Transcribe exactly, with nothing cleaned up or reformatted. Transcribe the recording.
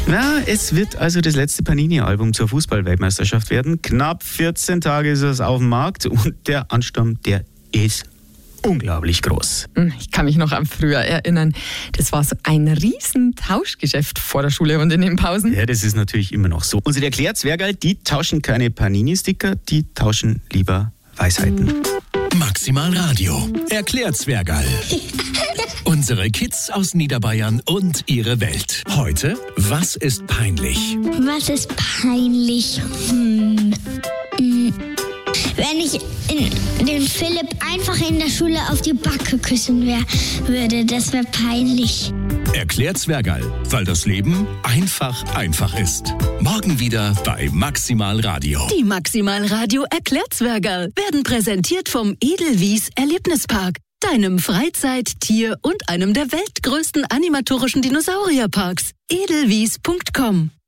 Ja, es wird also das letzte Panini-Album zur Fußball-Weltmeisterschaft werden. Knapp vierzehn Tage ist es auf dem Markt und der Ansturm, der ist unglaublich groß. Ich kann mich noch an früher erinnern. Das war so ein riesen Tauschgeschäft vor der Schule und in den Pausen. Ja, das ist natürlich immer noch so. Unsere Erklärzwergerl, die tauschen keine Panini-Sticker, die tauschen lieber Weisheiten. Maximal Radio. Erklärzwergerl. Unsere Kids aus Niederbayern und ihre Welt. Heute, was ist peinlich? Was ist peinlich? Hm. Hm. Wenn ich in, den Philipp einfach in der Schule auf die Backe küssen wär, würde, das wäre peinlich. Erklärzwergerl, weil das Leben einfach einfach ist. Morgen wieder bei Maximal Radio. Die Maximal Radio Erklärzwergerl werden präsentiert vom Edelwies Erlebnispark, deinem Freizeit-, Tier- und einem der weltgrößten animatorischen Dinosaurierparks. edelwies punkt com